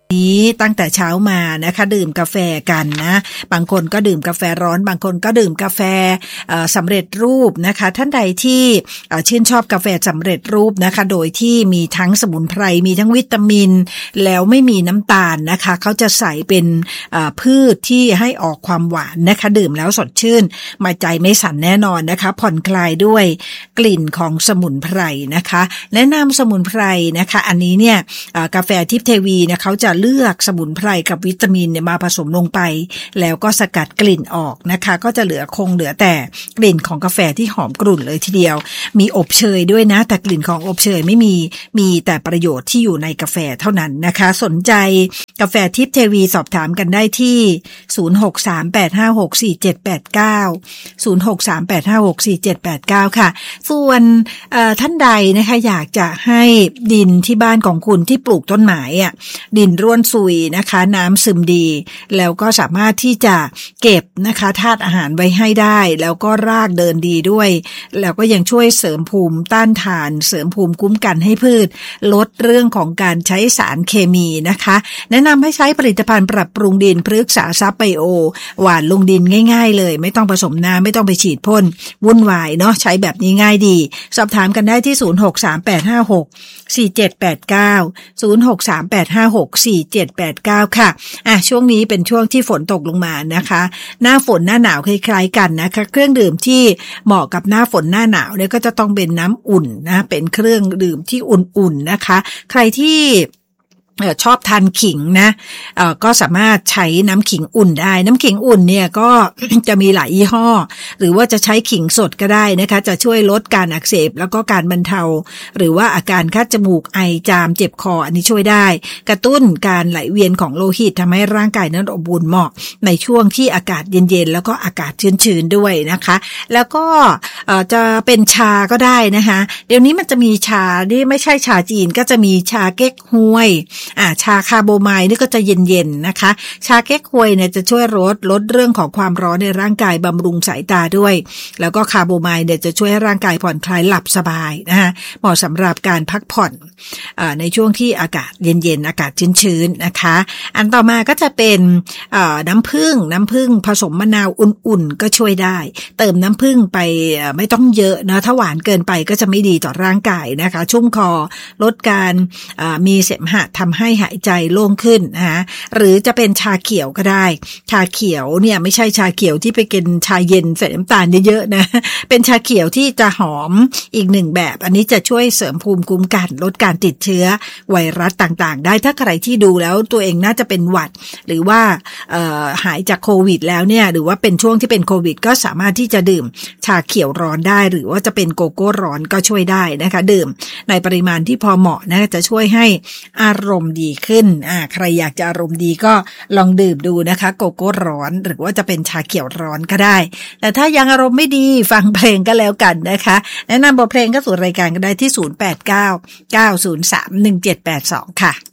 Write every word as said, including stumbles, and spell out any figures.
นี้ตั้งแต่เช้ามานะคะดื่มกาแฟกันนะบางคนก็ดื่มกาแฟร้อนบางคนก็ดื่มกาแฟสำเร็จรูปนะคะท่านใดที่ชื่นชอบกาแฟสำเร็จรูปนะคะโดยที่มีทั้งสมุนไพรมีทั้งวิตามินแล้วไม่มีน้ำตาลนะคะเขาจะใส่เป็นพืชที่ให้ออกความหวานนะคะดื่มแล้วสดชื่นมาใจไม่สั่นแน่นอนนะคะผ่อนคลายด้วยกลิ่นของสมุนไพรนะคะแนะนำสมุนไพรนะคะอันนี้เนี่ยกาแฟทิพย์เทวีนะเขาจะเลือกสมุนไพรกับวิตามินเนี่ยมาผสมลงไปแล้วก็สกัดกลิ่นออกนะคะก็จะเหลือคงเหลือแต่กลิ่นของกาแฟที่หอมกรุ่นเลยทีเดียวมีอบเชยด้วยนะแต่กลิ่นของอบเชยไม่มีมีแต่ประโยชน์ที่อยู่ในกาแฟเท่านั้นนะคะสนใจกาแฟทิพย์เทวีสอบถามกันได้ที่ศูนย์ หก สาม แปด ห้า หก สี่ เจ็ด แปด เก้า ศูนย์ หก สาม แปด ห้า หก สี่ เจ็ด แปด เก้าค่ะส่วนท่านใดนะคะอยากจะให้ดินที่บ้านของคุณที่ปลูกต้นไม้อ่ะดินร่วนซุยนะคะน้ำซึมดีแล้วก็สามารถที่จะเก็บนะคะธาตุอาหารไว้ให้ได้แล้วก็รากเดินดีด้วยแล้วก็ยังช่วยเสริมภูมิต้านทานเสริมภูมิคุ้มกันให้พืชลดเรื่องของการใช้สารเคมีนะคะแนะนำให้ใช้ผลิตภัณฑ์ปรับปรุงดินพฤกษาทรัพย์ไบโอหว่านลงดินง่ายๆเลยไม่ต้องผสมน้ำไม่ต้องไปฉีดพ่นวุ่นวายเนาะใช้แบบนี้ง่ายดีสอบถามกันได้ที่ศูนย์ หก สาม แปด ห้า หก สี่ เจ็ด แปด เก้า ศูนย์ หก สาม แปด ห้า หก สี่ เจ็ด แปด เก้าค่ะอ่ะช่วงนี้เป็นช่วงที่ฝนตกลงมานะคะหน้าฝนหน้าหนาวคล้ายๆกันนะคะเครื่องดื่มที่เหมาะกับหน้าฝนหน้าหนาวเนี่ยก็จะต้องเป็นน้ำอุ่นนะเป็นเครื่องดื่มที่อุ่นๆนะคะใครที่ชอบทานขิงนะเอ่อก็สามารถใช้น้ำขิงอุ่นได้น้ำขิงอุ่นเนี่ยก็ จะมีหลายยี่ห้อหรือว่าจะใช้ขิงสดก็ได้นะคะจะช่วยลดการอักเสบแล้วก็การบรรเทาหรือว่าอาการคัดจมูกไอจามเจ็บคออันนี้ช่วยได้กระตุ้นการไหลเวียนของโลหิตทำให้ร่างกายนั้นอบอุ่นเหมาะในช่วงที่อากาศเย็นๆแล้วก็อากาศชื้นๆด้วยนะคะแล้วก็เอ่อจะเป็นชาก็ได้นะคะเดี๋ยวนี้มันจะมีชาที่ไม่ใช่ชาจีนก็จะมีชาเก๊กฮวยอ่าชาคาโบไมล์นี่ก็จะเย็นๆนะคะชาเก๊กฮวยเนี่ยจะช่วยลดลดเรื่องของความร้อนในร่างกายบำรุงสายตาด้วยแล้วก็คาโบไมล์เนี่ยจะช่วยให้ร่างกายผ่อนคลายหลับสบายนะคะเหมาะสำหรับการพักผ่อนอ่าในช่วงที่อากาศเย็นๆอากาศชื้นๆนะคะอันต่อมาก็จะเป็นอ่าน้ำผึ้งน้ำผึ้งผสมมะนาวอุ่นๆก็ช่วยได้เติมน้ำผึ้งไปไม่ต้องเยอะนะถ้าหวานเกินไปก็จะไม่ดีต่อร่างกายนะคะชุ่มคอลดการอ่ามีเสมหะทำให้หายใจโล่งขึ้นนะคะหรือจะเป็นชาเขียวก็ได้ชาเขียวเนี่ยไม่ใช่ชาเขียวที่ไปกินชาเย็นใส่น้ำตาลเยอะๆนะเป็นชาเขียวที่จะหอมอีกหนึ่งแบบอันนี้จะช่วยเสริมภูมิคุ้มกันลดการติดเชื้อไวรัสต่างๆได้ถ้าใครที่ดูแล้วตัวเองน่าจะเป็นหวัดหรือว่าเอ่อหายจากโควิดแล้วเนี่ยหรือว่าเป็นช่วงที่เป็นโควิดก็สามารถที่จะดื่มชาเขียวร้อนได้หรือว่าจะเป็นโกโก้ร้อนก็ช่วยได้นะคะดื่มในปริมาณที่พอเหมาะนะจะช่วยให้อารมณ์ดีขึ้นอ่าใครอยากจะอารมณ์ดีก็ลองดื่มดูนะคะโกโก้ร้อนหรือว่าจะเป็นชาเขียวร้อนก็ได้แต่ถ้ายังอารมณ์ไม่ดีฟังเพลงก็แล้วกันนะคะแนะนำบทเพลงก็สู่รายการก็ได้ที่ศูนย์ แปด เก้า เก้า ศูนย์ สาม หนึ่ง เจ็ด แปด สองค่ะ